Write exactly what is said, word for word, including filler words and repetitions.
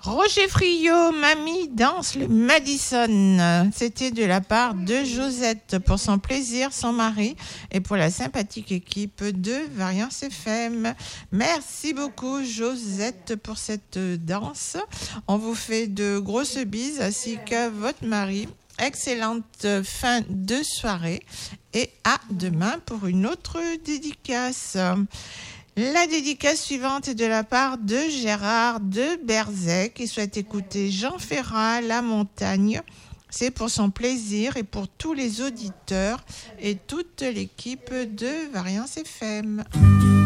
Roger Friot, Mamie danse le Madison. C'était de la part de Josette pour son plaisir, son mari et pour la sympathique équipe de Variance F M. Merci beaucoup Josette pour cette danse. On vous fait de grosses bises ainsi qu'à votre mari. Excellente fin de soirée et à demain pour une autre dédicace. La dédicace suivante est de la part de Gérard de Berzec qui souhaite écouter Jean Ferrat, La Montagne. C'est pour son plaisir et pour tous les auditeurs et toute l'équipe de Variance F M.